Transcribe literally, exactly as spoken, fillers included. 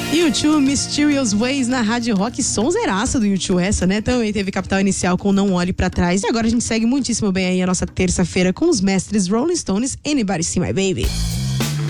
U dois Mysterious Ways na Rádio Rock, sonzeiraça do U dois essa, né? Também teve Capital Inicial com Não Olhe Pra Trás. E agora a gente segue muitíssimo bem aí a nossa terça-feira com os mestres Rolling Stones, Anybody See My Baby.